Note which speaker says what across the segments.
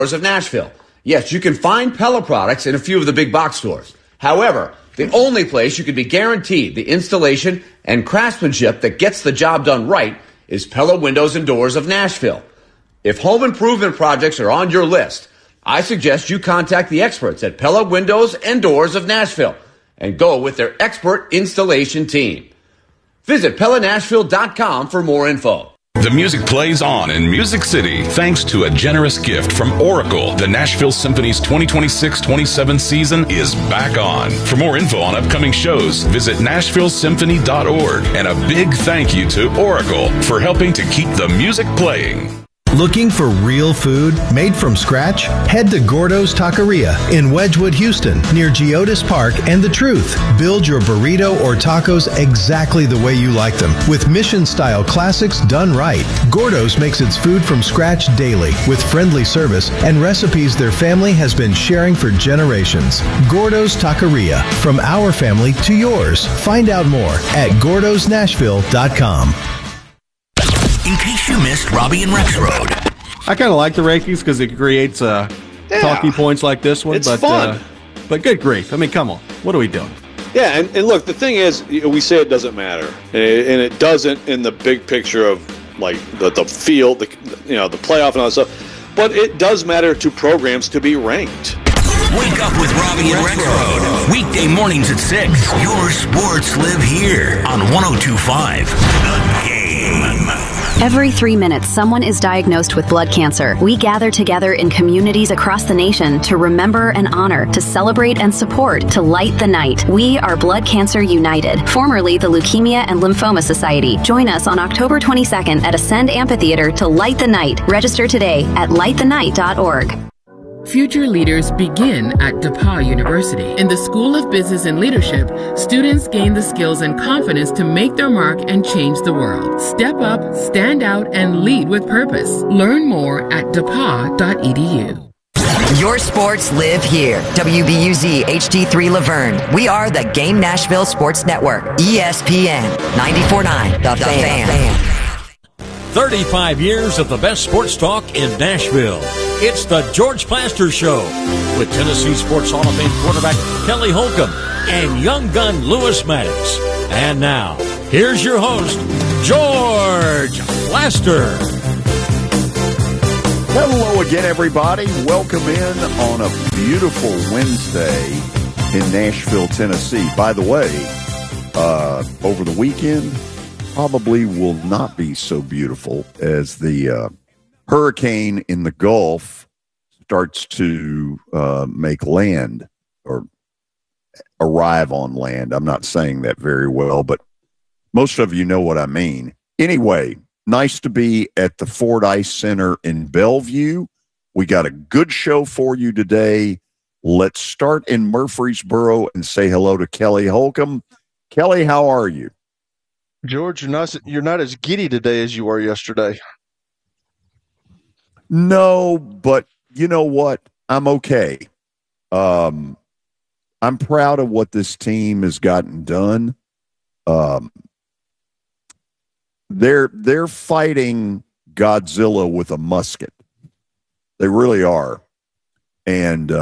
Speaker 1: of Nashville. Yes, you can find Pella products in a few of the big box stores. However, the only place you can be guaranteed the installation and craftsmanship that gets the job done right is Pella Windows and Doors of Nashville. If home improvement projects are on your list, I suggest you contact the experts at Pella Windows and Doors of Nashville and go with their expert installation team. Visit PellaNashville.com for more info.
Speaker 2: The music plays on in Music City thanks to a generous gift from Oracle. The Nashville Symphony's 2026-27 season is back on. For more info on upcoming shows, visit NashvilleSymphony.org. And a big thank you to Oracle for helping to keep the music playing.
Speaker 3: Looking for real food made from scratch? Head to Gordo's Taqueria in Wedgwood, Houston, near Geodis Park and The Truth. Build your burrito or tacos exactly the way you like them, with mission-style classics done right. Gordo's makes its food from scratch daily, with friendly service and recipes their family has been sharing for generations. Gordo's Taqueria, from our family to yours. Find out more at gordosnashville.com.
Speaker 4: In case you missed Robbie and Rex Road.
Speaker 5: I kind of like the rankings because it creates talking points like this one.
Speaker 6: It's fun.
Speaker 5: But good grief. I mean, come on. What are we doing?
Speaker 6: Yeah, and look, the thing is, we say it doesn't matter. And it doesn't in the big picture of, like, the field, the playoff and all that stuff. But it does matter to programs to be ranked.
Speaker 4: Wake up with Robbie and Rex Road. Weekday mornings at 6. Your sports live here on 102.5 The Game.
Speaker 7: Every 3 minutes, someone is diagnosed with blood cancer. We gather together in communities across the nation to remember and honor, to celebrate and support, to light the night. We are Blood Cancer United, formerly the Leukemia and Lymphoma Society. Join us on October 22nd at Ascend Amphitheater to light the night. Register today at lightthenight.org.
Speaker 8: Future leaders begin at DePauw University. In the School of Business and Leadership, students gain the skills and confidence to make their mark and change the world. Step up, stand out, and lead with purpose. Learn more at depaw.edu.
Speaker 9: Your sports live here. WBUZ HD3 Laverne. We are the Game Nashville Sports Network. ESPN 94.9 The Fan.
Speaker 10: 35 years of the best sports talk in Nashville. It's the George Plaster Show with Tennessee Sports Hall of Fame quarterback Kelly Holcomb and young gun Lewis Maddox. And now, here's your host, George Plaster.
Speaker 11: Hello again, everybody. Welcome in on a beautiful Wednesday in Nashville, Tennessee. By the way, over the weekend, probably will not be so beautiful as the hurricane in the Gulf starts to make land or arrive on land. I'm not saying that very well, but most of you know what I mean. Anyway, nice to be at the Fordyce Center in Bellevue. We got a good show for you today. Let's start in Murfreesboro and say hello to Kelly Holcomb. Kelly, how are you?
Speaker 12: George, you're not as giddy today as you were yesterday.
Speaker 11: No, but you know what? I'm okay. I'm proud of what this team has gotten done. They're fighting Godzilla with a musket. They really are. And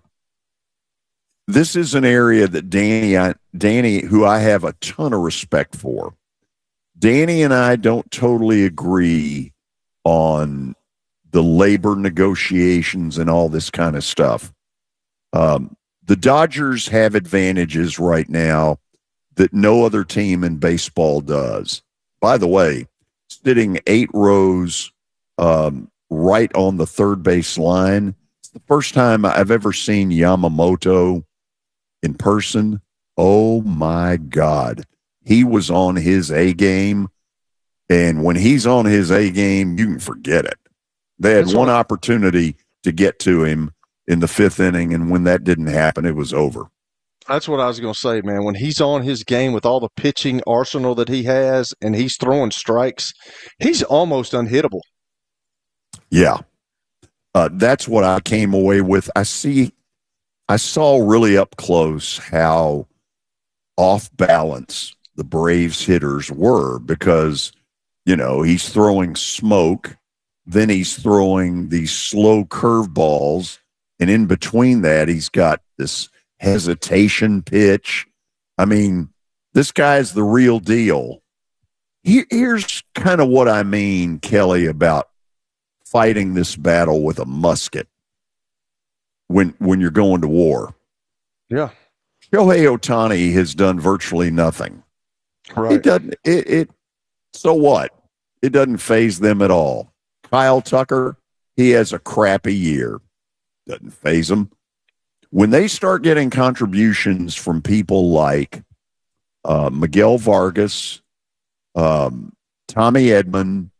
Speaker 11: this is an area that Danny, who I have a ton of respect for, Danny and I don't totally agree on the labor negotiations and all this kind of stuff. The Dodgers have advantages right now that no other team in baseball does. By the way, sitting 8 rows right on the third base line. It's the first time I've ever seen Yamamoto in person. Oh, my God. He was on his A game, and when he's on his A game, you can forget it. They had one opportunity to get to him in the 5th inning, and when that didn't happen, it was over.
Speaker 12: That's what I was going to say, man. When he's on his game with all the pitching arsenal that he has and he's throwing strikes, he's almost unhittable.
Speaker 11: Yeah. That's what I came away with. I saw really up close how off balance the Braves hitters were because, he's throwing smoke then he's throwing these slow curveballs, and in between that, he's got this hesitation pitch. I mean, this guy's the real deal. Here's kind of what I mean, Kelly, about fighting this battle with a musket when you're going to war.
Speaker 12: Yeah.
Speaker 11: Shohei Ohtani has done virtually nothing.
Speaker 12: Right.
Speaker 11: It doesn't. So what? It doesn't faze them at all. Kyle Tucker, he has a crappy year. Doesn't faze him. When they start getting contributions from people like Miguel Vargas, Tommy Edman,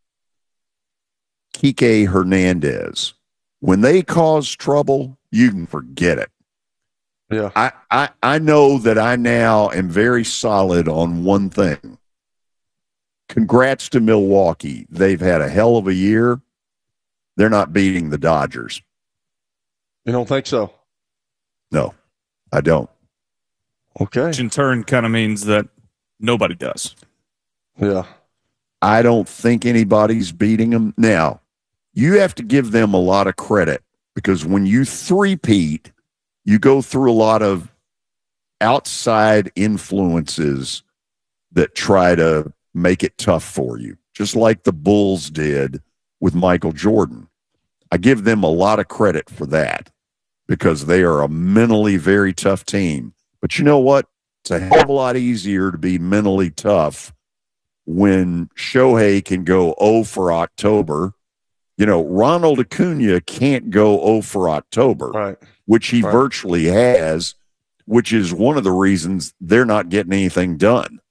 Speaker 11: Kike Hernandez, when they cause trouble, you can forget it.
Speaker 12: Yeah.
Speaker 11: I know that I now am very solid on one thing. Congrats to Milwaukee. They've had a hell of a year. They're not beating the Dodgers.
Speaker 12: You don't think so?
Speaker 11: No, I don't.
Speaker 12: Okay.
Speaker 5: Which in turn kind of means that nobody does.
Speaker 12: Yeah.
Speaker 11: I don't think anybody's beating them. Now, you have to give them a lot of credit because when you three-peat, you go through a lot of outside influences that try to make it tough for you, just like the Bulls did with Michael Jordan. I give them a lot of credit for that because they are a mentally very tough team. But you know what? It's a hell of a lot easier to be mentally tough when Shohei can go 0 for October. You know, Ronald Acuna can't go 0 for October,
Speaker 12: right,
Speaker 11: which he virtually has, which is one of the reasons they're not getting anything done.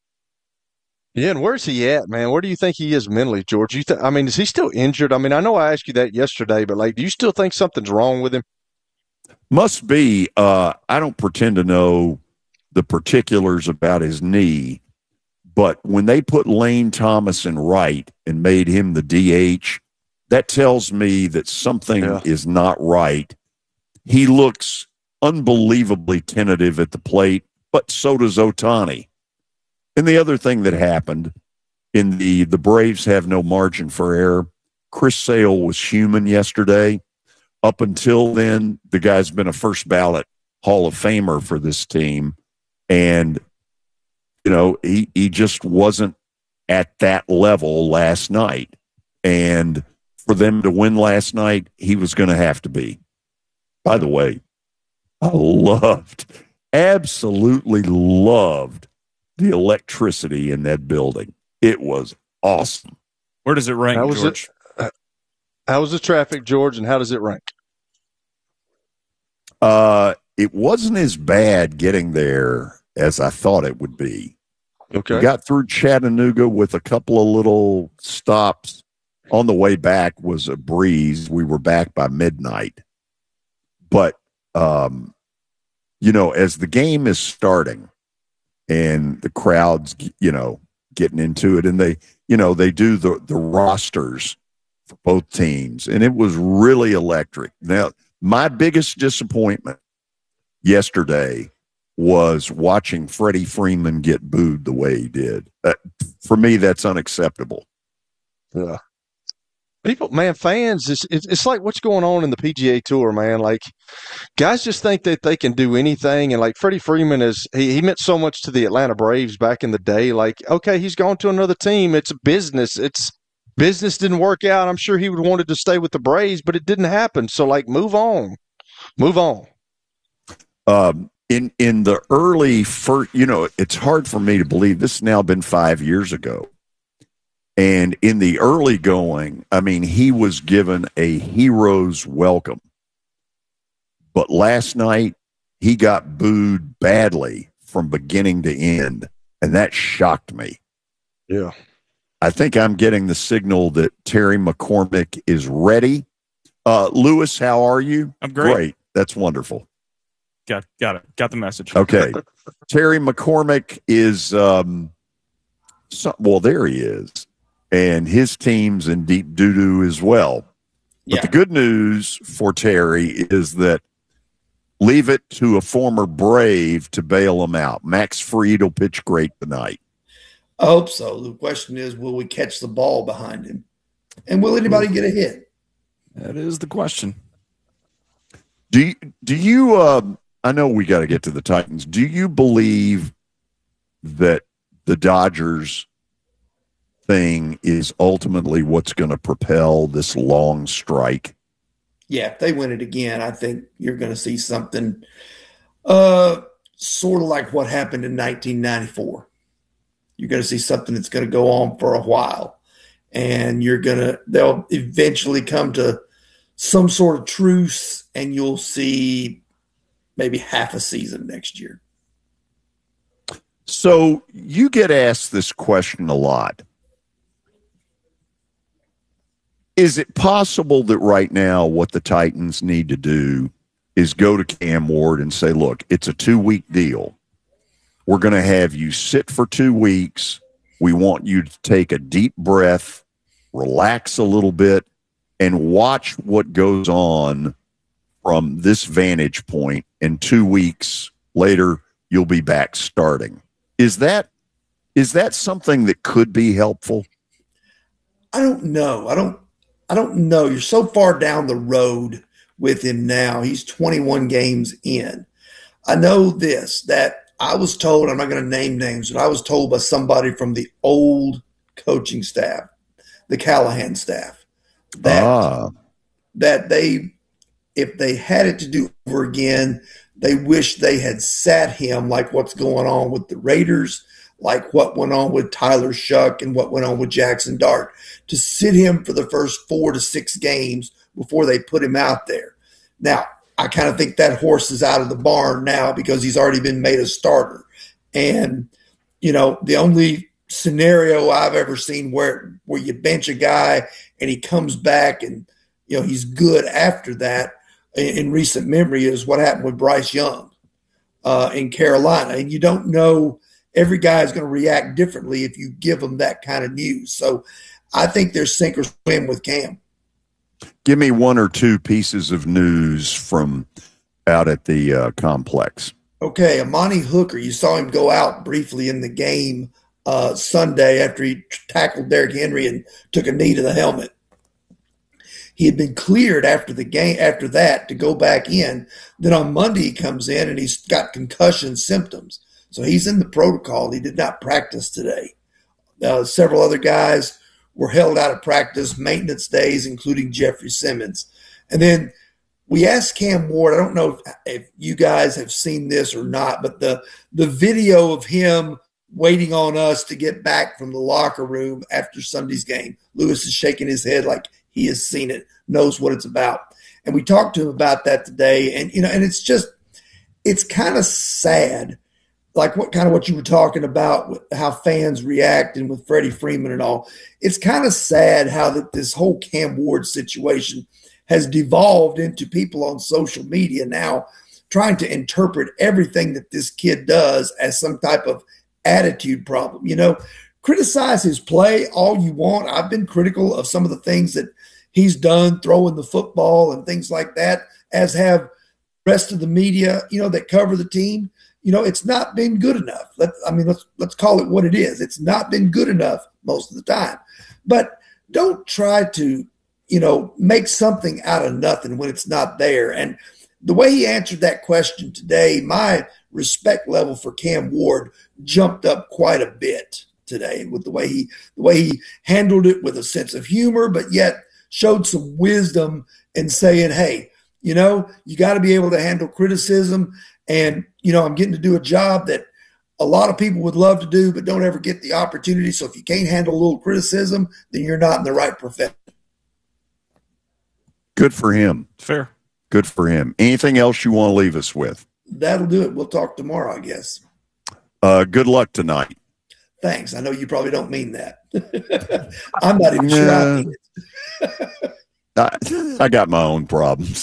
Speaker 12: Yeah, and where's he at, man? Where do you think he is mentally, George? I mean, is he still injured? I mean, I know I asked you that yesterday, but, like, do you still think something's wrong with him?
Speaker 11: Must be. I don't pretend to know the particulars about his knee, but when they put Lane Thomas in right and made him the DH, that tells me that something is not right. He looks unbelievably tentative at the plate, but so does Ohtani. And the other thing that happened in the Braves have no margin for error. Chris Sale was human yesterday. Up until then, the guy's been a first ballot Hall of Famer for this team. And, you know, he just wasn't at that level last night. And for them to win last night, he was going to have to be. By the way, I absolutely loved the electricity in that building. It was awesome.
Speaker 5: Where does it rank, George?
Speaker 12: How was the traffic, George, and how does it rank?
Speaker 11: It wasn't as bad getting there as I thought it would be.
Speaker 12: Okay.
Speaker 11: We got through Chattanooga with a couple of little stops. On the way back was a breeze. We were back by midnight. But, you know, as the game is starting and the crowd's, you know, getting into it, and they do the rosters for both teams, and it was really electric. Now, my biggest disappointment yesterday was watching Freddie Freeman get booed the way he did. For me, that's unacceptable.
Speaker 12: Yeah. People, man, fans, it's like what's going on in the PGA Tour, man. Like, guys just think that they can do anything. And, like, Freddie Freeman he meant so much to the Atlanta Braves back in the day. Like, okay, he's gone to another team. It's a business. Business didn't work out. I'm sure he would have wanted to stay with the Braves, but it didn't happen. So, like, move on. Move on.
Speaker 11: In the early first, you know, it's hard for me to believe this has now been 5 years ago. And in the early going, I mean, he was given a hero's welcome. But last night, he got booed badly from beginning to end, and that shocked me.
Speaker 12: Yeah.
Speaker 11: I think I'm getting the signal that Terry McCormick is ready. Lewis, how are you?
Speaker 5: I'm great.
Speaker 11: Great. That's wonderful.
Speaker 5: Got it. Got the message.
Speaker 11: Okay. Terry McCormick is, well, there he is. And his team's in deep doo-doo as well. But the good news for Terry is that leave it to a former Brave to bail him out. Max Fried will pitch great tonight.
Speaker 13: I hope so. The question is, will we catch the ball behind him? And will anybody get a hit?
Speaker 5: That is the question.
Speaker 11: Do you I know we got to get to the Titans. Do you believe that the Dodgers thing is ultimately what's going to propel this long strike?
Speaker 13: Yeah, if they win it again, I think you're going to see something sort of like what happened in 1994. You're going to see something that's going to go on for a while, and they'll eventually come to some sort of truce, and you'll see maybe half a season next year.
Speaker 11: So you get asked this question a lot. Is it possible that right now what the Titans need to do is go to Cam Ward and say, look, it's a 2-week deal. We're going to have you sit for 2 weeks. We want you to take a deep breath, relax a little bit, and watch what goes on from this vantage point. And 2 weeks later, you'll be back starting. Is that something that could be helpful?
Speaker 13: I don't know. I don't know. You're so far down the road with him now. He's 21 games in. I know this, that I was told, I'm not going to name names, but I was told by somebody from the old coaching staff, the Callahan staff, that they, if they had it to do over again, they wish they had sat him like what's going on with the Raiders, like what went on with Tyler Shuck and what went on with Jackson Dart, to sit him for the first 4 to 6 games before they put him out there. Now, I kind of think that horse is out of the barn now because he's already been made a starter. And, the only scenario I've ever seen where you bench a guy and he comes back and, he's good after that in recent memory is what happened with Bryce Young in Carolina. And you don't know, every guy is going to react differently if you give them that kind of news. So I think there's sink or swim with Cam.
Speaker 11: Give me 1 or 2 pieces of news from out at the complex.
Speaker 13: Okay, Amani Hooker, you saw him go out briefly in the game Sunday after he tackled Derrick Henry and took a knee to the helmet. He had been cleared after the game, after that, to go back in. Then on Monday he comes in and he's got concussion symptoms. So he's in the protocol. He did not practice today. Several other guys were held out of practice, maintenance days, including Jeffrey Simmons. And then we asked Cam Ward, I don't know if you guys have seen this or not, but the video of him waiting on us to get back from the locker room after Sunday's game, Lewis is shaking his head like he has seen it, knows what it's about. And we talked to him about that today. And, and it's kind of sad, like what you were talking about with how fans react and with Freddie Freeman and all. It's kind of sad how this whole Cam Ward situation has devolved into people on social media now trying to interpret everything that this kid does as some type of attitude problem. Criticize his play all you want. I've been critical of some of the things that he's done, throwing the football and things like that, as have the rest of the media, that cover the team. It's not been good enough. Let's call it what it is. It's not been good enough most of the time. But don't try to, make something out of nothing when it's not there. And the way he answered that question today, my respect level for Cam Ward jumped up quite a bit today with the way he handled it, with a sense of humor, but yet showed some wisdom in saying, hey, you got to be able to handle criticism. And, I'm getting to do a job that a lot of people would love to do, but don't ever get the opportunity. So if you can't handle a little criticism, then you're not in the right profession.
Speaker 11: Good for him.
Speaker 5: Fair.
Speaker 11: Good for him. Anything else you want to leave us with?
Speaker 13: That'll do it. We'll talk tomorrow, I guess.
Speaker 11: Good luck tonight.
Speaker 13: Thanks. I know you probably don't mean that. I'm not even sure I mean
Speaker 11: it. I got my own problems.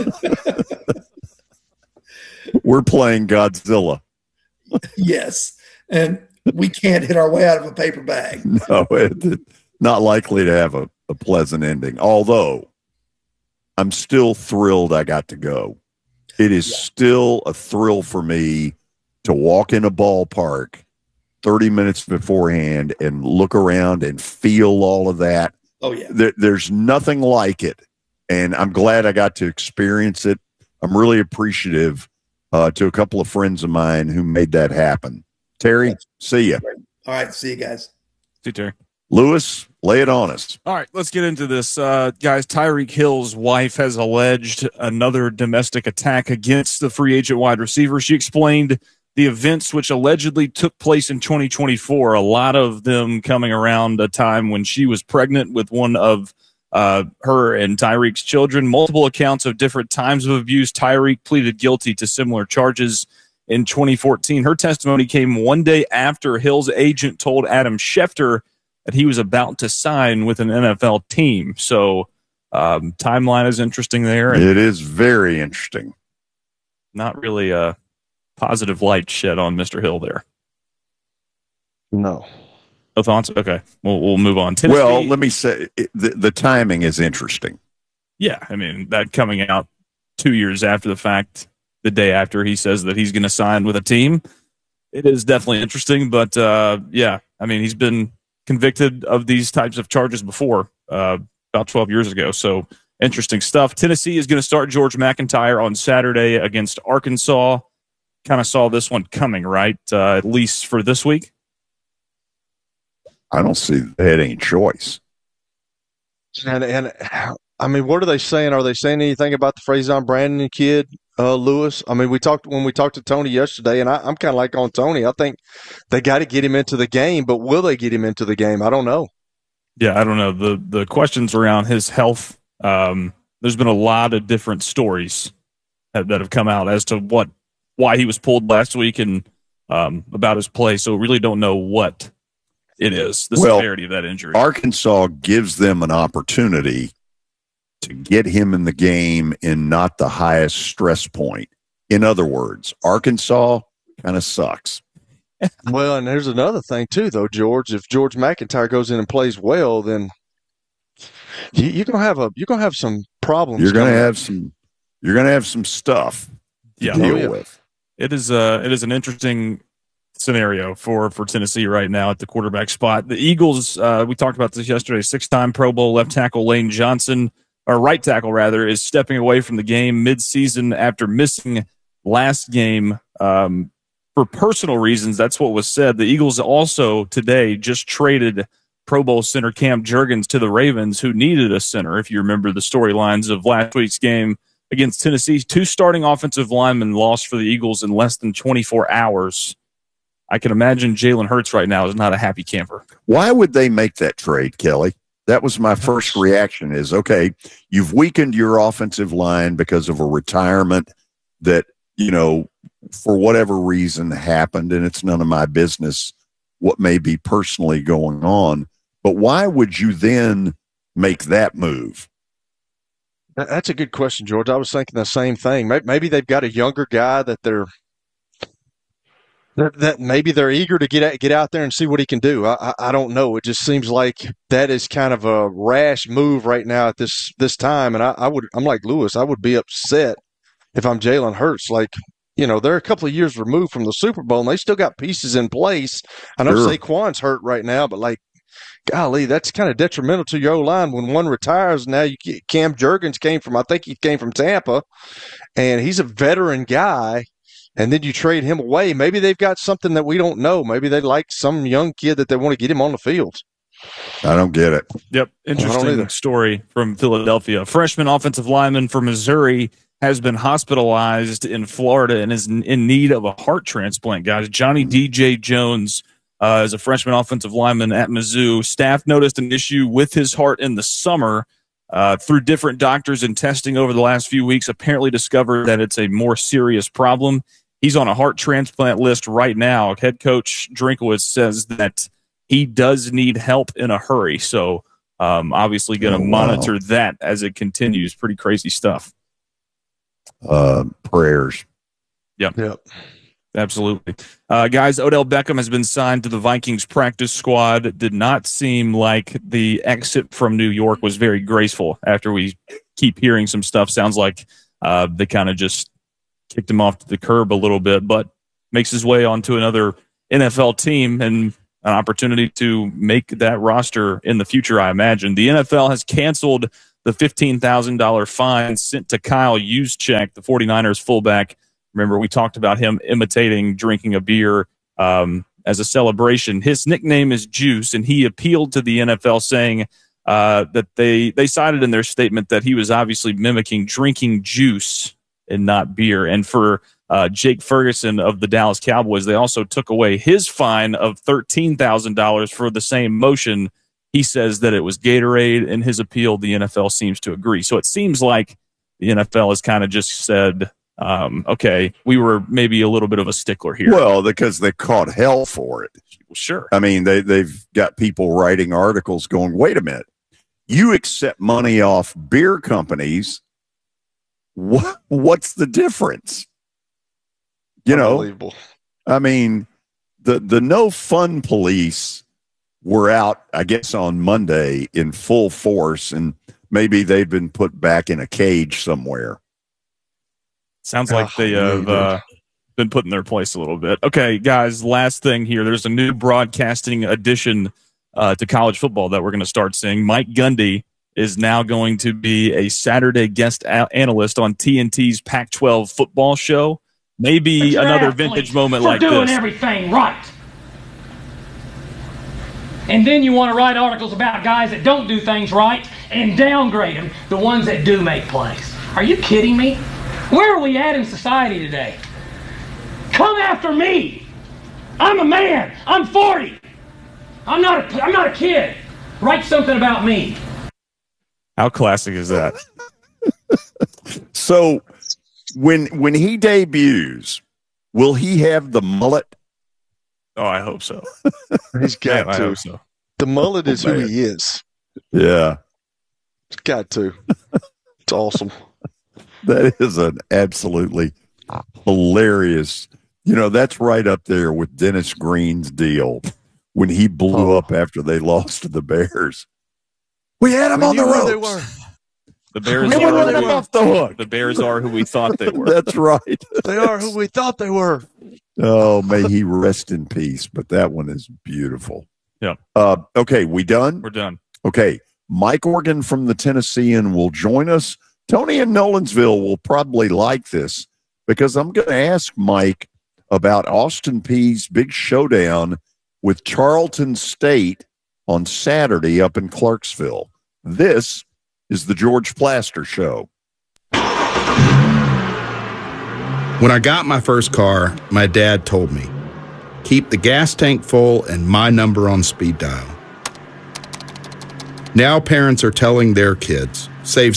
Speaker 11: We're playing Godzilla.
Speaker 13: Yes. And we can't hit our way out of a paper bag.
Speaker 11: No, it's not likely to have a pleasant ending. Although I'm still thrilled I got to go. It is still a thrill for me to walk in a ballpark 30 minutes beforehand and look around and feel all of that
Speaker 13: Oh, yeah.
Speaker 11: There's nothing like it. And I'm glad I got to experience it. I'm really appreciative to a couple of friends of mine who made that happen. Terry, see ya.
Speaker 13: All right, see you guys.
Speaker 5: See you, Terry.
Speaker 11: Lewis, lay it on us.
Speaker 5: All right, let's get into this. Guys, Tyreek Hill's wife has alleged another domestic attack against the free agent wide receiver. She explained the events which allegedly took place in 2024, a lot of them coming around a time when she was pregnant with one of her and Tyreek's children. Multiple accounts of different times of abuse. Tyreek pleaded guilty to similar charges in 2014. Her testimony came one day after Hill's agent told Adam Schefter that he was about to sign with an NFL team. So timeline is interesting there.
Speaker 11: It is very interesting.
Speaker 5: Not really a positive light shed on Mr. Hill there.
Speaker 12: No.
Speaker 5: No thoughts? Okay. We'll move on. Tennessee,
Speaker 11: well, let me say the timing is interesting.
Speaker 5: Yeah. I mean, that coming out 2 years after the fact, the day after he says that he's going to sign with a team, it is definitely interesting. But, yeah, I mean, he's been convicted of these types of charges before, about 12 years ago. So interesting stuff. Tennessee is going to start George McIntyre on Saturday against Arkansas. Kind of saw this one coming, right? At least for this week.
Speaker 11: I don't see they had any choice.
Speaker 12: And I mean, what are they saying? Are they saying anything about the Faison Brandon kid, Lewis? I mean, when we talked to Tony yesterday, and I'm kind of like on Tony. I think they got to get him into the game, but will they get him into the game? I don't know.
Speaker 5: Yeah, I don't know. The questions around his health, there's been a lot of different stories that have come out as to why he was pulled last week and about his play. So really don't know what it is, the severity of that injury.
Speaker 11: Arkansas gives them an opportunity to get him in the game in not the highest stress point. In other words, Arkansas kind of sucks.
Speaker 12: Well, and there's another thing too, though, George. If George McIntyre goes in and plays well, then you're gonna have some problems.
Speaker 11: You're gonna have some stuff to deal with.
Speaker 5: It is an interesting scenario for Tennessee right now at the quarterback spot. The Eagles, we talked about this yesterday, 6-time Pro Bowl left tackle Lane Johnson, or right tackle rather, is stepping away from the game mid-season after missing last game for personal reasons. That's what was said. The Eagles also today just traded Pro Bowl center Cam Jurgens to the Ravens, who needed a center. If you remember the storylines of last week's game against Tennessee, 2 starting offensive linemen lost for the Eagles in less than 24 hours. I can imagine Jalen Hurts right now is not a happy camper.
Speaker 11: Why would they make that trade, Kelly? That was my first reaction is, okay, you've weakened your offensive line because of a retirement that, for whatever reason happened, and it's none of my business what may be personally going on. But why would you then make that move?
Speaker 12: That's a good question, George. I was thinking the same thing. Maybe they've got a younger guy that maybe they're eager to get out there and see what he can do. I don't know. It just seems like that is kind of a rash move right now at this time. And I'm like Lewis. I would be upset if I'm Jalen Hurts. Like, they're a couple of years removed from the Super Bowl, and they still got pieces in place. I know Saquon's hurt right now, but golly, that's kind of detrimental to your O-line when one retires. Now Cam Jurgens I think he came from Tampa, and he's a veteran guy. And then you trade him away. Maybe they've got something that we don't know. Maybe they like some young kid that they want to get him on the field.
Speaker 11: I don't get it.
Speaker 5: Yep. Interesting story from Philadelphia. A freshman offensive lineman from Missouri has been hospitalized in Florida and is in need of a heart transplant, guys. Johnny D.J. Jones is a freshman offensive lineman at Mizzou. Staff noticed an issue with his heart in the summer. Through different doctors and testing over the last few weeks, apparently discovered that it's a more serious problem. He's on a heart transplant list right now. Head coach Drinkwitz says that he does need help in a hurry. So obviously going to monitor that as it continues. Pretty crazy stuff.
Speaker 11: Prayers.
Speaker 5: Yep. Absolutely. Guys, Odell Beckham has been signed to the Vikings practice squad. It did not seem like the exit from New York was very graceful after we keep hearing some stuff. Sounds like they kind of just kicked him off to the curb a little bit, but makes his way onto another NFL team. And an opportunity to make that roster in the future, I imagine. The NFL has canceled the $15,000 fine sent to Kyle Juszczyk, the 49ers fullback. Remember, we talked about him imitating drinking a beer as a celebration. His nickname is Juice, and he appealed to the NFL saying that they cited in their statement that he was obviously mimicking drinking juice and not beer. And for Jake Ferguson of the Dallas Cowboys, they also took away his fine of $13,000 for the same motion. He says that it was Gatorade. In his appeal, the NFL seems to agree. So it seems like the NFL has kind of just said, okay, we were maybe a little bit of a stickler here.
Speaker 11: Well, because they caught hell for it.
Speaker 5: Sure.
Speaker 11: I mean, they've got people writing articles going, wait a minute, you accept money off beer companies. What's the difference? You know, I mean, the no fun police were out, I guess, on Monday in full force, and maybe they've been put back in a cage somewhere.
Speaker 5: Sounds like they have been put in their place a little bit. Okay, guys, last thing here. There's a new broadcasting addition to college football that we're going to start seeing. Mike Gundy is now going to be a Saturday guest analyst on TNT's Pac-12 football show. Maybe another vintage moment like this.
Speaker 14: For doing everything right. And then you want to write articles about guys that don't do things right and downgrade them, the ones that do make plays. Are you kidding me? Where are we at in society today? Come after me. I'm a man. I'm 40. I'm not a kid. Write something about me.
Speaker 5: How classic is that?
Speaker 11: So when he debuts, will he have the mullet?
Speaker 5: Oh, I hope so.
Speaker 12: He's got to.
Speaker 5: I hope so.
Speaker 12: The mullet is who he is.
Speaker 11: Yeah.
Speaker 12: He's got to. It's awesome.
Speaker 11: That is an absolutely hilarious. You know, that's right up there with Dennis Green's deal when he blew up after they lost to the Bears. We had them on the ropes.
Speaker 5: The Bears
Speaker 11: are off the hook.
Speaker 5: The Bears are who we thought they were.
Speaker 11: That's right.
Speaker 12: They are who we thought they were.
Speaker 11: Oh, may he rest in peace. But that one is beautiful.
Speaker 5: Yeah.
Speaker 11: Okay, we done?
Speaker 5: We're done.
Speaker 11: Okay. Mike Organ from the Tennessean will join us. Tony in Nolensville will probably like this because I'm going to ask Mike about Austin Peay's big showdown with Charlton State on Saturday up in Clarksville. This is the George Plaster Show.
Speaker 15: When I got my first car, my dad told me, keep the gas tank full and my number on speed dial. Now parents are telling their kids, save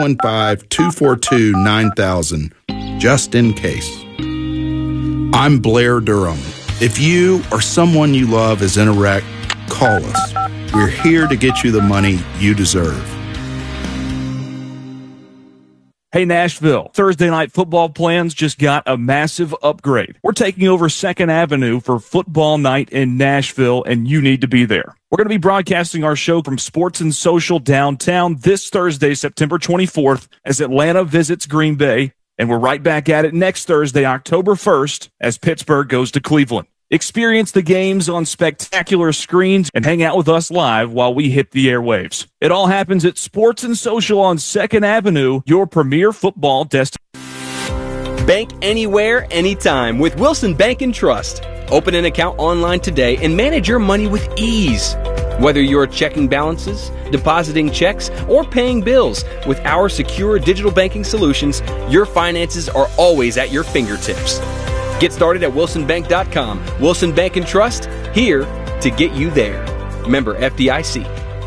Speaker 15: 615-242-9000 just in case. I'm Blair Durham. If you or someone you love is in a wreck, call us. We're here to get you the money you deserve.
Speaker 5: Hey, Nashville, Thursday night football plans just got a massive upgrade. We're taking over 2nd Avenue for football night in Nashville, and you need to be there. We're going to be broadcasting our show from Sports and Social downtown this Thursday, September 24th, as Atlanta visits Green Bay, and we're right back at it next Thursday, October 1st, as Pittsburgh goes to Cleveland. Experience the games on spectacular screens and hang out with us live while we hit the airwaves. It all happens at Sports and Social on 2nd Avenue, your premier football destination.
Speaker 16: Bank anywhere, anytime with Wilson Bank and Trust. Open an account online today and manage your money with ease. Whether you're checking balances, depositing checks, or paying bills, with our secure digital banking solutions, your finances are always at your fingertips. Get started at wilsonbank.com. Wilson Bank and Trust, here to get you there. Member FDIC.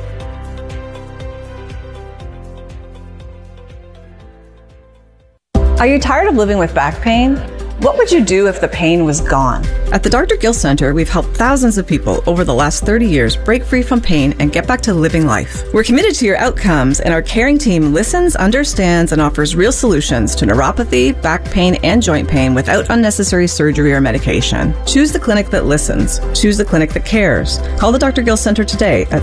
Speaker 17: Are you tired of living with back pain? What would you do if the pain was gone?
Speaker 18: At the Dr. Gill Center, we've helped thousands of people over the last 30 years break free from pain and get back to living life. We're committed to your outcomes, and our caring team listens, understands, and offers real solutions to neuropathy, back pain, and joint pain without unnecessary surgery or medication. Choose the clinic that listens. Choose the clinic that cares. Call the Dr. Gill Center today at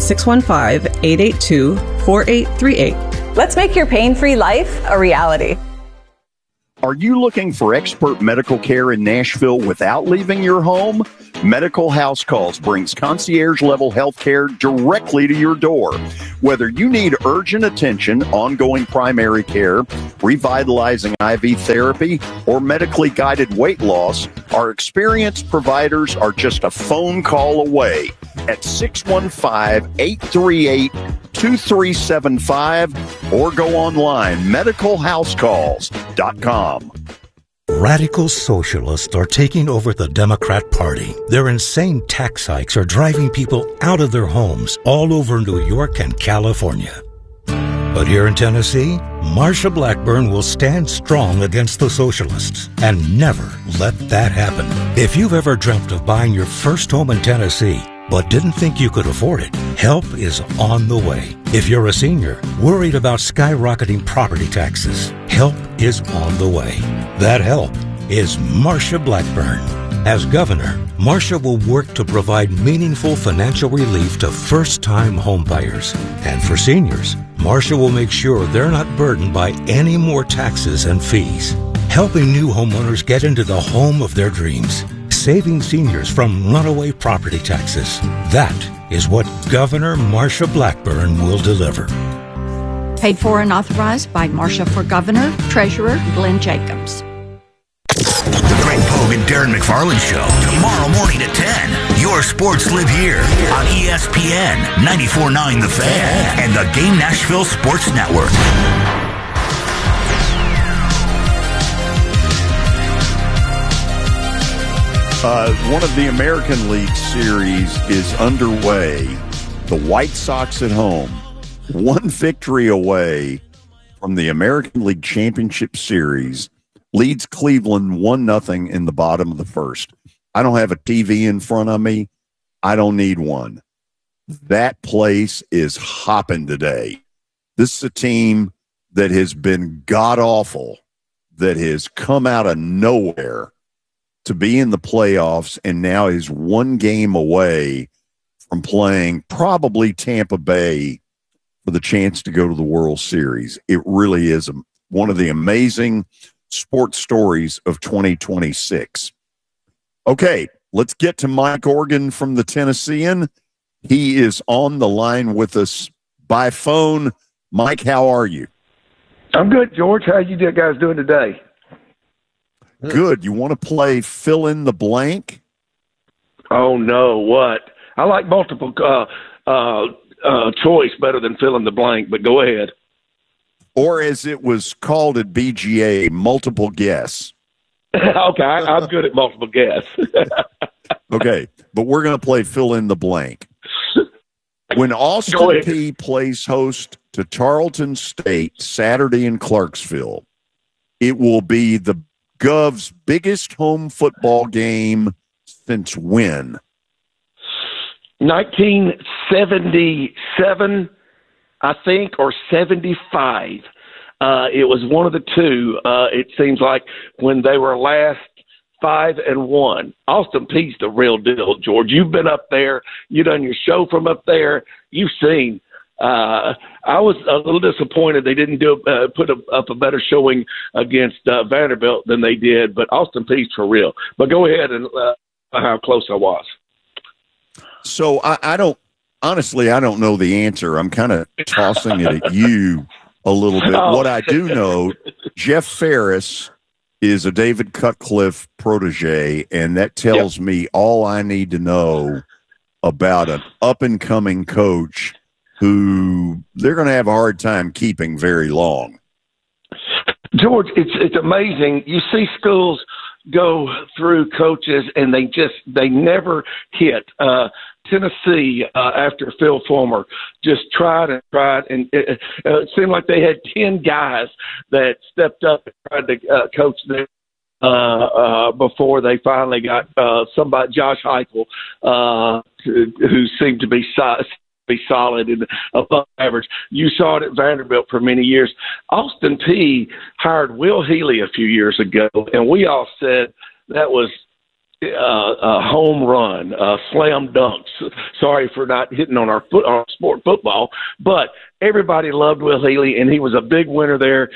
Speaker 18: 615-882-4838.
Speaker 17: Let's make your pain-free life a reality.
Speaker 11: Are you looking for expert medical care in Nashville without leaving your home? Medical House Calls brings concierge-level health care directly to your door. Whether you need urgent attention, ongoing primary care, revitalizing IV therapy, or medically guided weight loss, our experienced providers are just a phone call away at 615-838-2375 or go online, medicalhousecalls.com.
Speaker 19: Radical socialists are taking over the Democrat Party. Their insane tax hikes are driving people out of their homes all over New York and California. But here in Tennessee, Marsha Blackburn will stand strong against the socialists and never let that happen. If you've ever dreamt of buying your first home in Tennessee, but didn't think you could afford it, help is on the way. If you're a senior worried about skyrocketing property taxes, help is on the way. That help is Marsha Blackburn. As governor, Marsha will work to provide meaningful financial relief to first-time homebuyers. And for seniors, Marsha will make sure they're not burdened by any more taxes and fees, helping new homeowners get into the home of their dreams, saving seniors from runaway property taxes. That is what Governor Marsha Blackburn will deliver.
Speaker 20: Paid for and authorized by Marsha for Governor, Treasurer Glenn Jacobs.
Speaker 4: The Greg Pogue and Darren McFarland Show, tomorrow morning at 10. Your sports live here on ESPN 94.9 The Fan and the Game Nashville Sports Network.
Speaker 11: One of the American League series is underway. The White Sox at home, one victory away from the American League Championship Series, leads Cleveland 1-0 in the bottom of the first. I don't have a TV in front of me. I don't need one. That place is hopping today. This is a team that has been god-awful, that has come out of nowhere to be in the playoffs and now is one game away from playing probably Tampa Bay for the chance to go to the World Series. It really is one of the amazing sports stories of 2026. Okay, let's get to Mike Organ from the Tennessean. He is on the line with us by phone. Mike, how are you?
Speaker 21: I'm good, George. How you guys doing today?
Speaker 11: Good. You want to play fill in the blank?
Speaker 21: Oh, no. What? I like multiple choice better than fill in the blank, but go ahead.
Speaker 11: Or as it was called at BGA, multiple guess.
Speaker 21: Okay, I'm good at multiple guess.
Speaker 11: Okay, but we're going to play fill in the blank. When Austin Peay plays host to Tarleton State Saturday in Clarksville, it will be the Gov's biggest home football game since when?
Speaker 21: 1977, I think, or 75. It was one of the two. It seems like when they were last 5-1. Austin Peay's the real deal, George. You've been up there. You've done your show from up there. You've seen. I was a little disappointed they didn't put up a better showing against Vanderbilt than they did, but Austin Peay's for real. But go ahead and how close I was.
Speaker 11: So I don't know the answer. I'm kind of tossing it at you a little bit.
Speaker 21: Oh.
Speaker 11: What I do know, Jeff Ferris is a David Cutcliffe protege, and that tells me all I need to know about an up-and-coming coach who they're going to have a hard time keeping very long.
Speaker 21: George, it's amazing. You see schools go through coaches and they never hit. Tennessee, after Phil Fulmer, just tried, and it seemed like they had 10 guys that stepped up and tried to coach them before they finally got somebody, Josh Heupel, who seemed to be solid and above average. You saw it at Vanderbilt for many years. Austin Peay hired Will Healy a few years ago, and we all said that was a home run, slam dunks. Sorry for not hitting on our sport football, but everybody loved Will Healy, and he was a big winner there.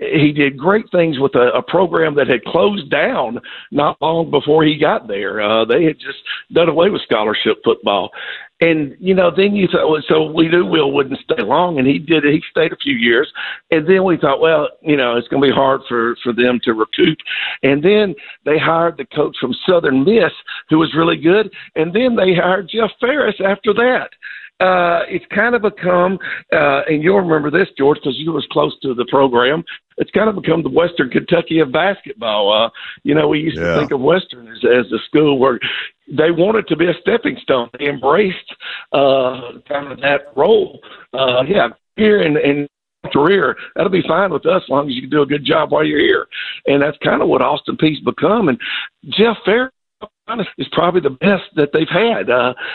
Speaker 21: he did great things with a program that had closed down not long before he got there. They had just done away with scholarship football. And, then you thought, well, so we knew Will wouldn't stay long, and he did. He stayed a few years. And then we thought, well, it's going to be hard for them to recoup. And then they hired the coach from Southern Miss, who was really good. And then they hired Jeff Ferris after that. It's kind of become, and you'll remember this, George, because you was close to the program, it's kind of become the Western Kentucky of basketball. We used to think of Western as a school where they wanted to be a stepping stone. They embraced kind of that role. Here in career, that'll be fine with us as long as you can do a good job while you're here. And that's kind of what Austin Peay's become. And Jeff Ferris is probably the best that they've had.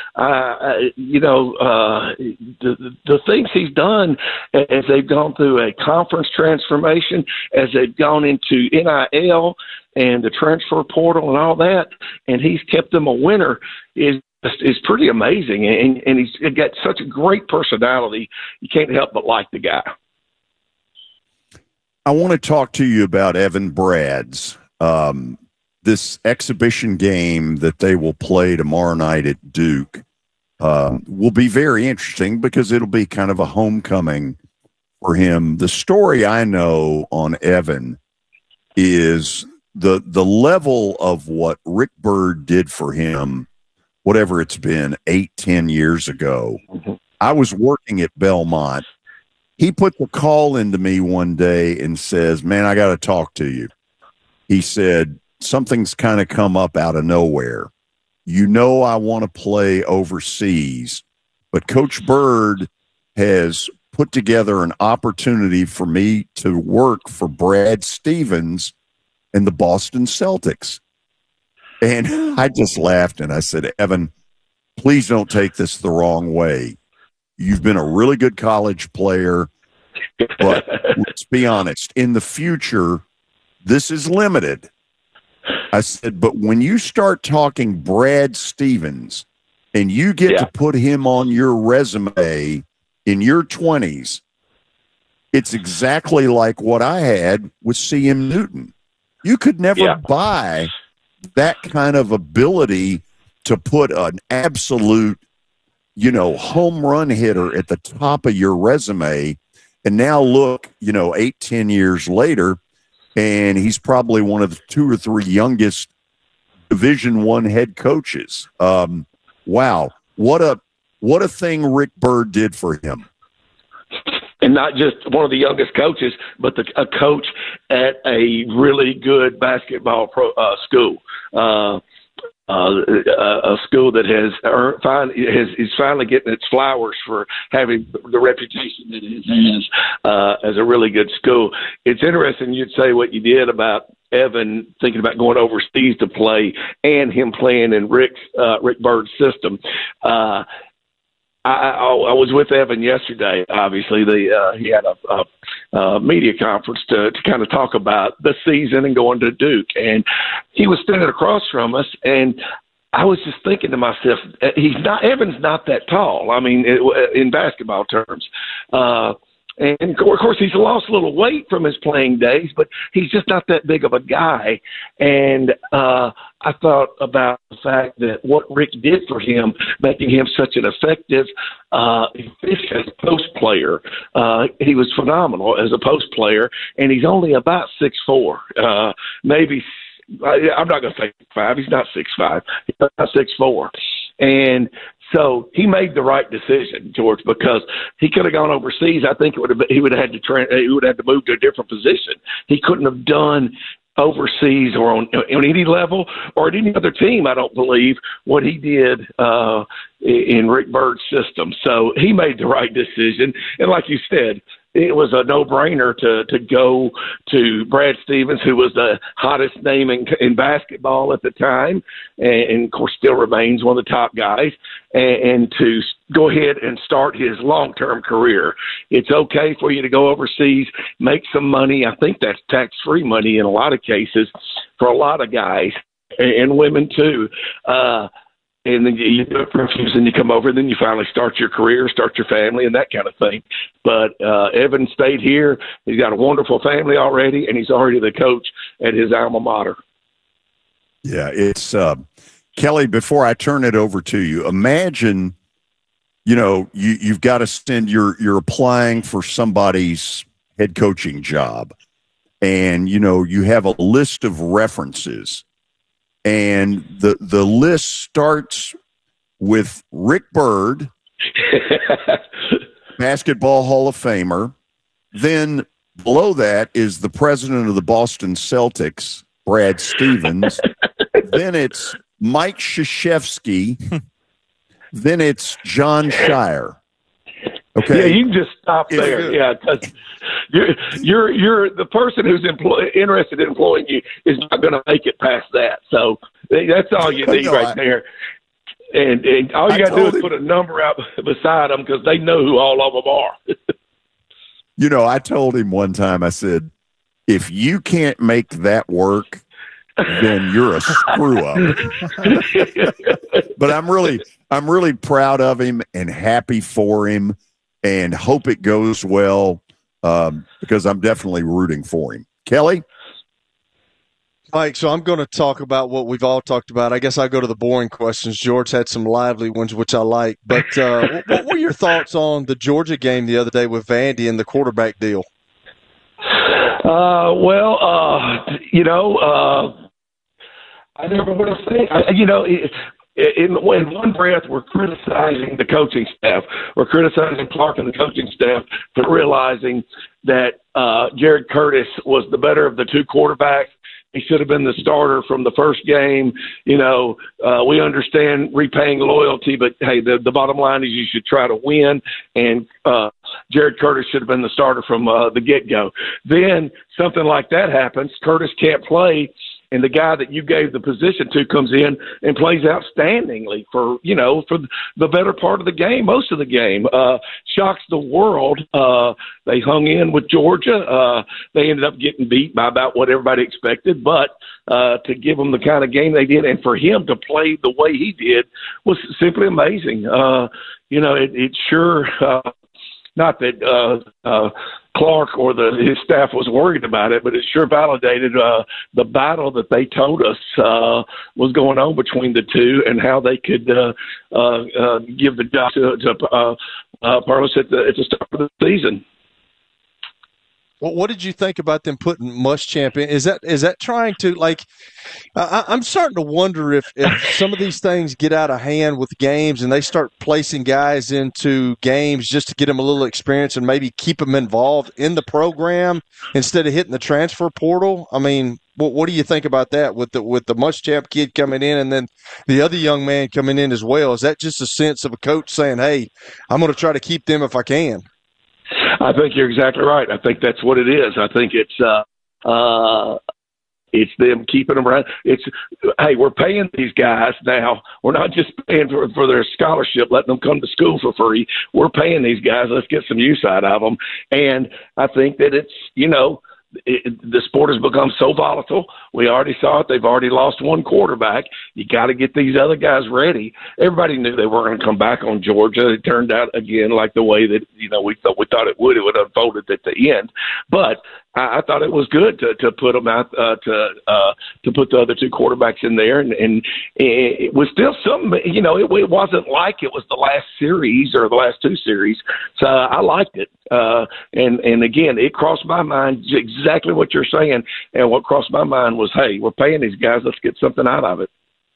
Speaker 21: The things he's done as they've gone through a conference transformation, as they've gone into NIL and the transfer portal and all that, and he's kept them a winner is pretty amazing. And he's got such a great personality. You can't help but like the guy.
Speaker 11: I want to talk to you about Evan Bradds. This exhibition game that they will play tomorrow night at Duke will be very interesting because it'll be kind of a homecoming for him. The story I know on Evan is the level of what Rick Byrd did for him, whatever it's been, 8-10 years ago. Mm-hmm. I was working at Belmont. He put the call into me one day and says, man, I got to talk to you. He said, something's kind of come up out of nowhere. I want to play overseas, but Coach Byrd has put together an opportunity for me to work for Brad Stevens and the Boston Celtics. And I just laughed and I said, Evan, please don't take this the wrong way. You've been a really good college player, but let's be honest, in the future, this is limited. I said, but when you start talking Brad Stevens and you get to put him on your resume in your 20s, it's exactly like what I had with C.M. Newton. You could never buy that kind of ability to put an absolute, home run hitter at the top of your resume. And now look, 8-10 years later, and he's probably one of the 2 or 3 youngest Division I head coaches. Wow, what a thing Rick Byrd did for him.
Speaker 21: And not just one of the youngest coaches, but a coach at a really good basketball school. A school that is finally getting its flowers for having the reputation that it has as a really good school. It's interesting you'd say what you did about Evan thinking about going overseas to play and him playing in Rick Byrd's system. I was with Evan yesterday. Obviously, he had a media conference to kind of talk about the season and going to Duke, and he was standing across from us, and I was just thinking to myself, Evan's not that tall. I mean, in basketball terms. And of course, he's lost a little weight from his playing days, but he's just not that big of a guy. And I thought about the fact that what Rick did for him, making him such an effective, efficient post player. He was phenomenal as a post player, and he's only about 6'4", maybe. I'm not going to say 6'5". He's not 6'5". He's about 6'4", and so he made the right decision, George, because he could have gone overseas. I think he would have had to move to a different position. He couldn't have done overseas or on any level or at any other team, I don't believe, what he did in Rick Byrd's system. So he made the right decision. And like you said, it was a no-brainer to go to Brad Stevens, who was the hottest name in basketball at the time, and of course still remains one of the top guys, and to go ahead and start his long-term career. It's okay for you to go overseas, make some money. I think that's tax-free money in a lot of cases for a lot of guys and women too. and then you do it for a few years, and you come over, and then you finally start your career, start your family, and that kind of thing. But Evan stayed here. He's got a wonderful family already, and he's already the coach at his alma mater.
Speaker 11: Yeah, it's Kelly, before I turn it over to you, imagine, you've got to send you're applying for somebody's head coaching job, and you have a list of references, and the list starts with Rick Byrd, Basketball Hall of Famer. Then below that is the president of the Boston Celtics, Brad Stevens. Then it's Mike Krzyzewski. Then it's John Shire. Okay.
Speaker 21: Yeah, you can just stop there. Yeah, because you're the person who's interested in employing you is not going to make it past that. So that's all you need there. And all you got to do is put a number out beside them because they know who all of them are.
Speaker 11: I told him one time, I said, if you can't make that work, then you're a screw up. But I'm really proud of him and happy for him and hope it goes well because I'm definitely rooting for him. Kelly?
Speaker 12: Mike, so I'm going to talk about what we've all talked about. I guess I'll go to the boring questions. George had some lively ones, which I like. But what were your thoughts on the Georgia game the other day with Vandy and the quarterback deal?
Speaker 21: I never would have said, in one breath, we're criticizing the coaching staff. We're criticizing Clark and the coaching staff for realizing that Jared Curtis was the better of the two quarterbacks. He should have been the starter from the first game. We understand repaying loyalty, but, hey, the bottom line is you should try to win, and Jared Curtis should have been the starter from the get-go. Then something like that happens. Curtis can't play, and the guy that you gave the position to comes in and plays outstandingly for the better part of the game, most of the game. Shocks the world. They hung in with Georgia. They ended up getting beat by about what everybody expected, but to give them the kind of game they did and for him to play the way he did was simply amazing. It sure not that Clark or his staff was worried about it, but it sure validated the battle that they told us was going on between the two and how they could give the job to Parlos at the start of the season.
Speaker 12: Well, what did you think about them putting Muschamp in? Is that trying to, like, I'm starting to wonder if some of these things get out of hand with games and they start placing guys into games just to get them a little experience and maybe keep them involved in the program instead of hitting the transfer portal. I mean, what do you think about that with the Muschamp kid coming in and then the other young man coming in as well? Is that just a sense of a coach saying, hey, I'm going to try to keep them if I can?
Speaker 21: I think you're exactly right. I think that's what it is. I think it's them keeping them around. Hey, we're paying these guys now. We're not just paying for their scholarship, letting them come to school for free. We're paying these guys. Let's get some use out of them. And I think that it's, the sport has become so volatile. We already saw it. They've already lost one quarterback. You got to get these other guys ready. Everybody knew they weren't going to come back on Georgia. It turned out again like the way that we thought it would. It would have unfolded at the end. But I thought it was good to put them out to put the other two quarterbacks in there, and it was still something. It wasn't like it was the last series or the last two series. So I liked it. And again, it crossed my mind exactly what you're saying. And what crossed my mind was, hey, we're paying these guys. Let's get something out of it.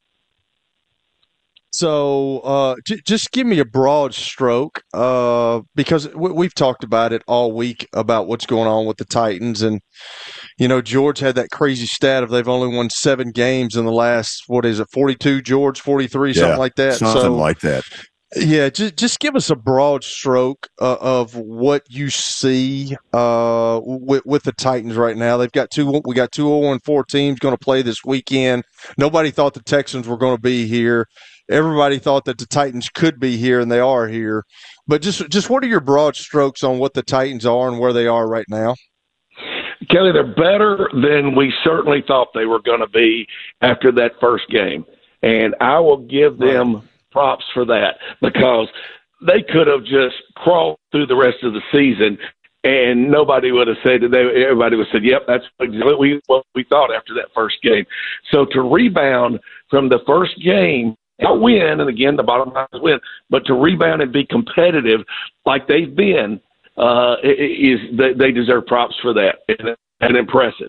Speaker 12: So just give me a broad stroke because we've talked about it all week about what's going on with the Titans. And, George had that crazy stat of they've only won 7 games in the last, 42, George, 43, something like that.
Speaker 11: Something like that.
Speaker 12: Yeah, just give us a broad stroke of what you see with the Titans right now. We got two 0-4 teams going to play this weekend. Nobody thought the Texans were going to be here. Everybody thought that the Titans could be here, and they are here. But just what are your broad strokes on what the Titans are and where they are right now?
Speaker 21: Kelly, they're better than we certainly thought they were going to be after that first game. And I will give them props for that, because they could have just crawled through the rest of the season and nobody would have said that. Everybody would have said, yep, that's exactly what we thought after that first game. So to rebound from the first game, not win, and again, the bottom line is win, but to rebound and be competitive like they've been, they deserve props for that, and impressive.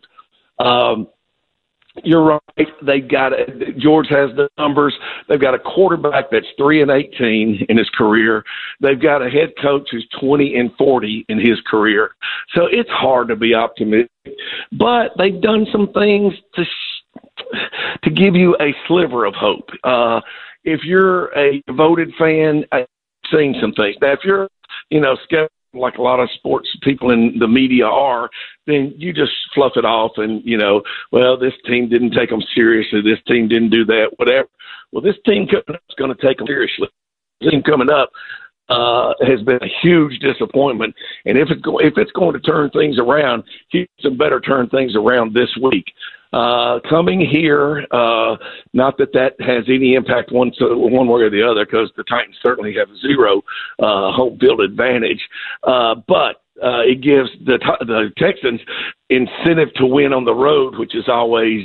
Speaker 21: You're right. George has the numbers. They've got a quarterback that's 3-18 in his career. They've got a head coach who's 20-40 in his career. So it's hard to be optimistic, but they've done some things to give you a sliver of hope. If you're a devoted fan, I've seen some things. Now, if you're, skeptical, like a lot of sports people in the media are, then you just fluff it off and, well, this team didn't take them seriously. This team didn't do that, whatever. Well, this team coming up is going to take them seriously. This team coming up has been a huge disappointment. And if it's going to turn things around, Houston better turn things around this week. Coming here, not that has any impact one way or the other, because the Titans certainly have zero home field advantage. But it gives the Texans incentive to win on the road, which is always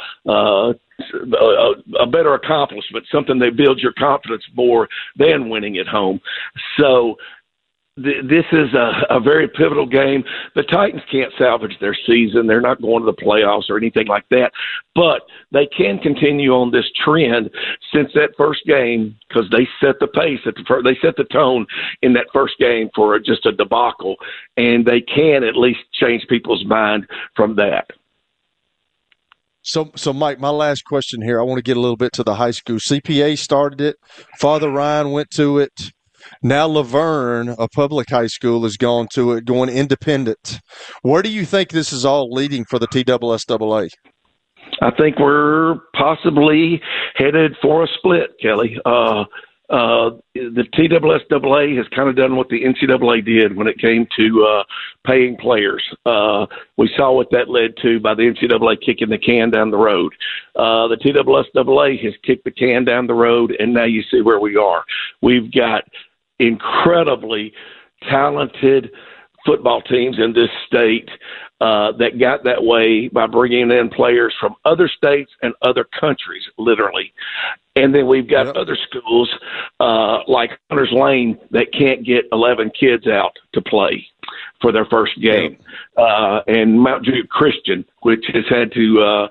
Speaker 21: a better accomplishment, something that builds your confidence more than winning at home. So this is a very pivotal game. The Titans can't salvage their season. They're not going to the playoffs or anything like that, but they can continue on this trend since that first game, because they set the pace. They set the tone in that first game for just a debacle, and they can at least change people's mind from that.
Speaker 12: So, Mike, my last question here, I want to get a little bit to the high school. CPA started it. Father Ryan went to it. Now Laverne, a public high school, has gone to it, going independent. Where do you think this is all leading for the TSSAA?
Speaker 21: I think we're possibly headed for a split, Kelly. The TSSAA has kind of done what the NCAA did when it came to paying players. We saw what that led to by the NCAA kicking the can down the road. The TSSAA has kicked the can down the road, and now you see where we are. We've got incredibly talented football teams in this state that got that way by bringing in players from other states and other countries, literally. And then we've got other schools like Hunters Lane that can't get 11 kids out to play for their first game. And Mount Juliet Christian, which has had to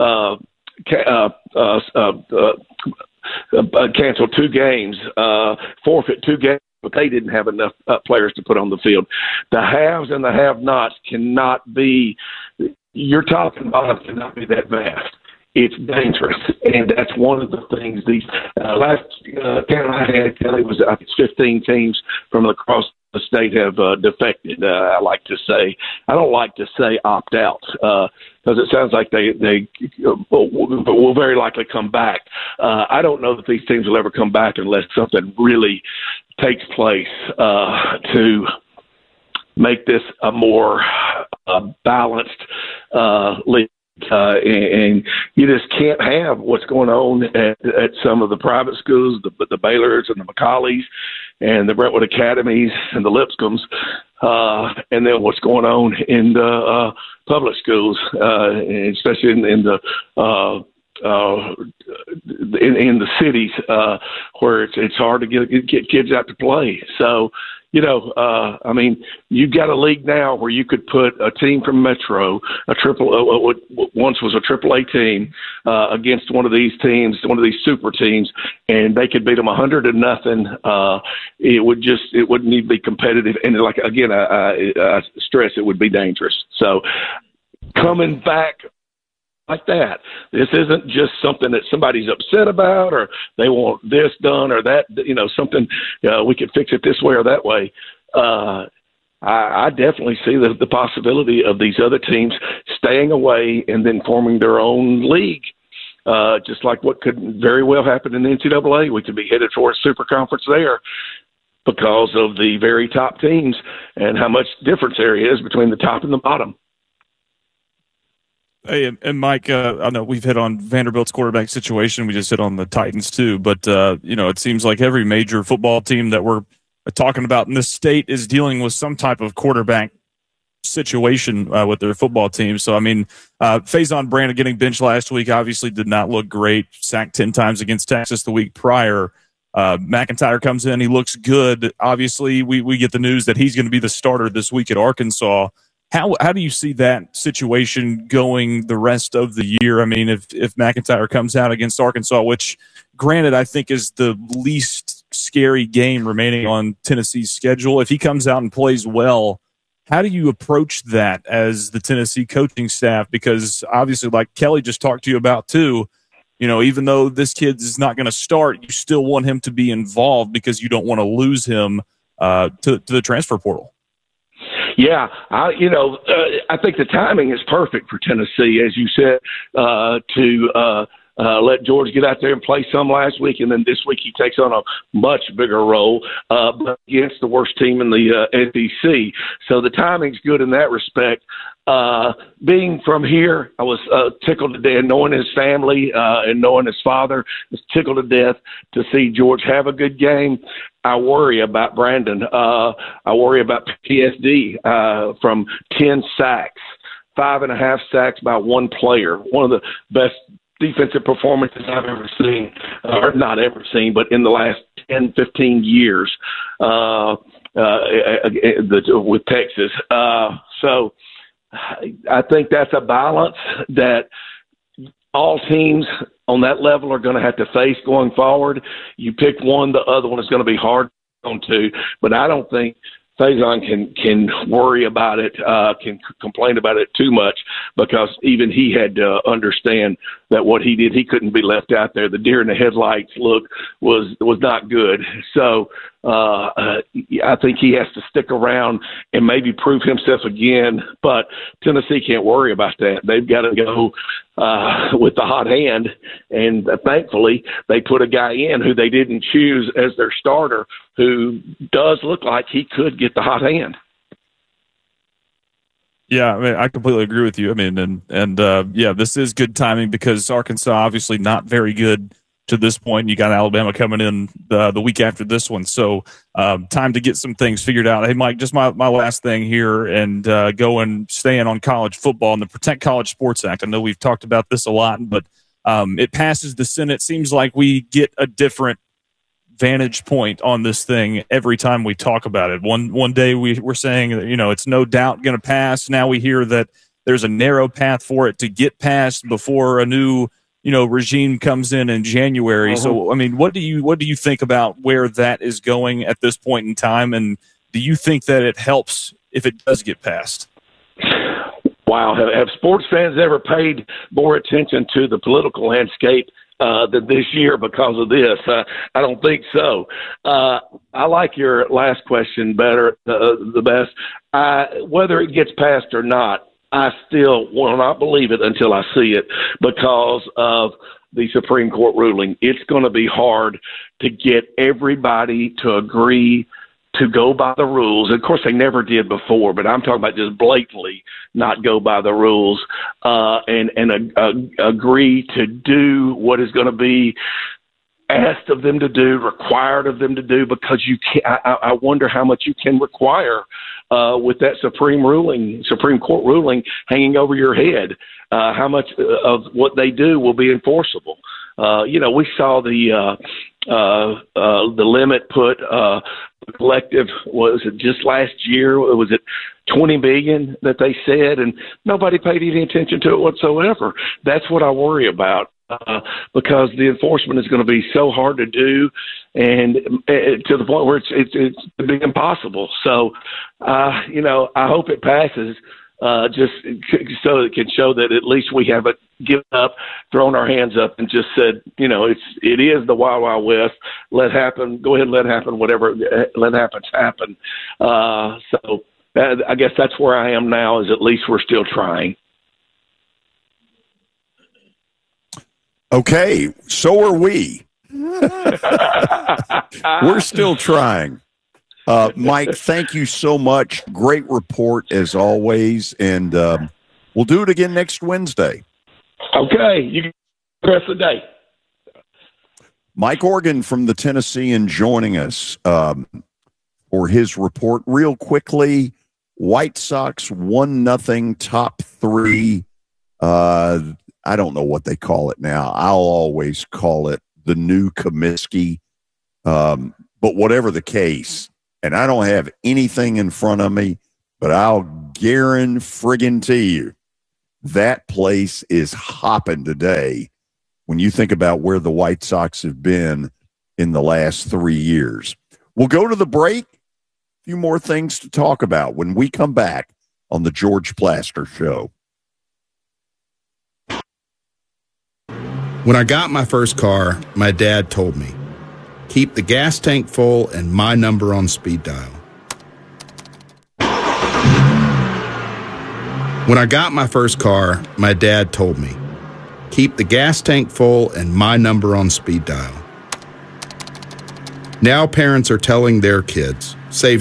Speaker 21: cancel 2 games, forfeit 2 games, but they didn't have enough players to put on the field. The haves and the have-nots cannot be – your top and bottom cannot be that vast. It's dangerous, and that's one of the things these last count I had, Kelly, was I think 15 teams from across the state have defected. I like to say, I don't like to say opt out because it sounds like they will very likely come back. I don't know that these teams will ever come back unless something really takes place to make this a more balanced league. And you just can't have what's going on at some of the private schools, the Baylors and the McCallies and the Brentwood Academies and the Lipscombs, and then what's going on in the public schools, especially in the cities where it's hard to get kids out to play. So, I mean, you've got a league now where you could put a team from Metro, what once was a AAA team, against one of these teams, one of these super teams, and they could beat them 100-0. It wouldn't need to be competitive, and like again, I stress it would be dangerous. So, coming back like that. This isn't just something that somebody's upset about or they want this done or that, something we could fix it this way or that way. I definitely see the possibility of these other teams staying away and then forming their own league, just like what could very well happen in the NCAA. We could be headed for a super conference there because of the very top teams and how much difference there is between the top and the bottom.
Speaker 5: Hey, and Mike, I know we've hit on Vanderbilt's quarterback situation. We just hit on the Titans too, but it seems like every major football team that we're talking about in this state is dealing with some type of quarterback situation with their football team. So, I mean, Faison Brandon getting benched last week obviously did not look great. Sacked 10 times against Texas the week prior. McIntyre comes in. He looks good. Obviously, we get the news that he's going to be the starter this week at Arkansas. How do you see that situation going the rest of the year? I mean, if McIntyre comes out against Arkansas, which, granted, I think is the least scary game remaining on Tennessee's schedule, if he comes out and plays well, how do you approach that as the Tennessee coaching staff? Because obviously, like Kelly just talked to you about too, even though this kid is not going to start, you still want him to be involved because you don't want to lose him to the transfer portal.
Speaker 21: Yeah, I think the timing is perfect for Tennessee, as you said, to let George get out there and play some last week, and then this week he takes on a much bigger role but against the worst team in the SEC. So the timing's good in that respect. Being from here, I was tickled to death, knowing his family and knowing his father, was tickled to death to see George have a good game. I worry about Brandon. I worry about PTSD from 10 sacks, 5.5 sacks by one player, one of the best defensive performances I've ever seen, or not ever seen, but in the last 10, 15 years with Texas. So I think that's a balance that all teams on that level are going to have to face going forward. You pick one, the other one is going to be hard on to, but I don't think Faison can worry about it, can complain about it too much, because even he had to understand that what he did, he couldn't be left out there. The deer in the headlights look was not good. So I think he has to stick around and maybe prove himself again. But Tennessee can't worry about that. They've got to go with the hot hand, and thankfully they put a guy in who they didn't choose as their starter, who does look like he could get the hot hand.
Speaker 5: Yeah, I mean, I completely agree with you. I mean, and this is good timing because Arkansas obviously not very good to this point. You got Alabama coming in the week after this one, so time to get some things figured out. Hey, Mike, just my last thing here, and staying on college football and the Protect College Sports Act. I know we've talked about this a lot, but it passes the Senate. Seems like we get a different vantage point on this thing every time we talk about it. One day we're saying that, it's no doubt going to pass. Now we hear that there's a narrow path for it to get passed before a new regime comes in January. Uh-huh. So I mean, what do you think about where that is going at this point in time, and do you think that it helps if it does get passed?
Speaker 21: Wow, have sports fans ever paid more attention to the political landscape than this year because of this? I don't think so. I like your last question better, the best. Whether it gets passed or not, I still will not believe it until I see it because of the Supreme Court ruling. It's going to be hard to get everybody to agree to go by the rules. Of course, they never did before, but I'm talking about just blatantly not go by the rules and agree to do what is going to be asked of them to do, required of them to do, because you can't. I wonder how much you can require with that Supreme Court ruling hanging over your head. How much of what they do will be enforceable? We saw the limit put collective, was it just last year? Was it $20 billion that they said, and nobody paid any attention to it whatsoever? That's what I worry about. Because the enforcement is going to be so hard to do, and to the point where it's being impossible. So, I hope it passes, just so it can show that at least we haven't given up, thrown our hands up, and just said, it is the Wild Wild West. Let happen. Go ahead and let happen. Whatever let happens happen. So I guess that's where I am now. Is at least we're still trying.
Speaker 11: Okay, so are we. We're still trying. Mike, thank you so much. Great report as always. And We'll do it again next Wednesday.
Speaker 21: Okay. You can have the rest of the day.
Speaker 11: Mike Organ from the Tennessean joining us for his report. Real quickly, White Sox 1-0 top three. I don't know what they call it now. I'll always call it the new Comiskey. But whatever the case, and I don't have anything in front of me, but I'll guarantee you that place is hopping today when you think about where the White Sox have been in the last 3 years. We'll go to the break. A few more things to talk about when we come back on the George Plaster Show.
Speaker 15: When I got my first car, my dad told me, keep the gas tank full and my number on speed dial. When I got my first car, my dad told me, keep the gas tank full and my number on speed dial. Now parents are telling their kids, save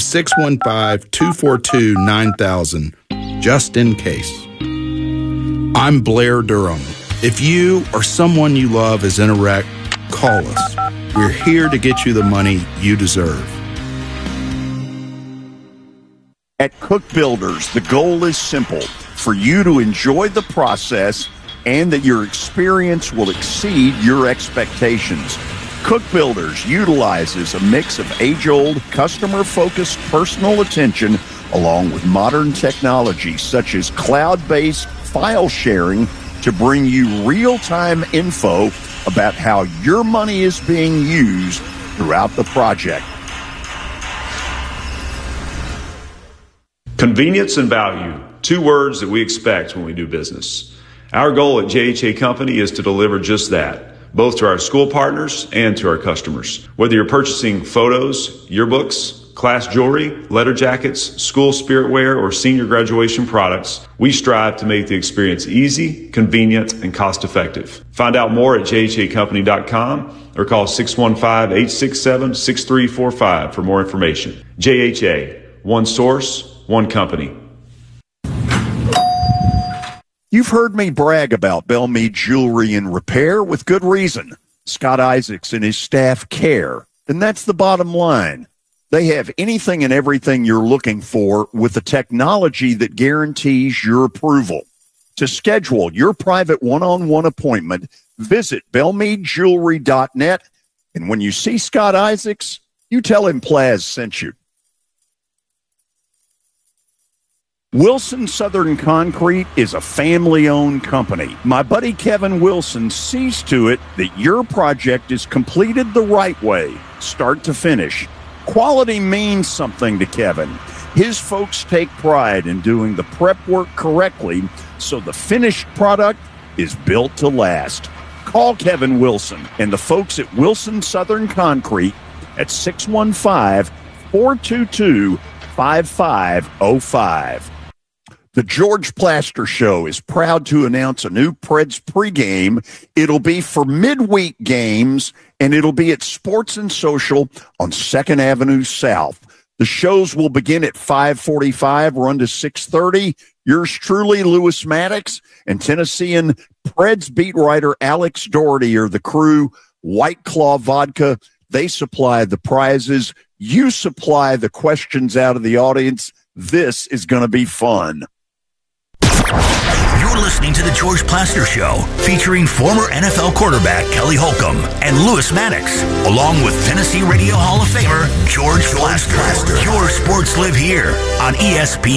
Speaker 15: 615-242-9000 just in case. I'm Blair Durham. If you or someone you love is in a wreck, call us. We're here to get you the money you deserve.
Speaker 11: At Cook Builders, the goal is simple: for you to enjoy the process and that your experience will exceed your expectations. Cook Builders utilizes a mix of age-old, customer-focused personal attention along with modern technology such as cloud-based file sharing to bring you real-time info about how your money is being used throughout the project.
Speaker 1: Convenience and value, two words that we expect when we do business. Our goal at JHA Company is to deliver just that, both to our school partners and to our customers. Whether you're purchasing photos, yearbooks, class jewelry, letter jackets, school spirit wear, or senior graduation products, we strive to make the experience easy, convenient, and cost-effective. Find out more at jhacompany.com or call 615-867-6345 for more information. JHA, one source, one company.
Speaker 11: You've heard me brag about Belmead Jewelry and Repair with good reason. Scott Isaacs and his staff care, and that's the bottom line. They have anything and everything you're looking for with the technology that guarantees your approval. To schedule your private one-on-one appointment, visit BelmeadJewelry.net, and when you see Scott Isaacs, you tell him Plaz sent you. Wilson Southern Concrete is a family-owned company. My buddy Kevin Wilson sees to it that your project is completed the right way, start to finish. Quality means something to Kevin. His folks take pride in doing the prep work correctly, so the finished product is built to last. Call Kevin Wilson and the folks at Wilson Southern Concrete at 615-422-5505. The George Plaster Show is proud to announce a new Preds pregame. It'll be for midweek games, and it'll be at Sports and Social on 2nd Avenue South. The shows will begin at 5:45, run to 6:30. Yours truly, Lewis Maddox, and Tennessean Preds beat writer Alex Doherty are the crew. White Claw Vodka, they supply the prizes. You supply the questions out of the audience. This is going to be fun.
Speaker 4: You're listening to The George Plaster Show, featuring former NFL quarterback Kelly Holcomb and Lewis Maddox, along with Tennessee Radio Hall of Famer George Plaster. Your sports live here on ESPN.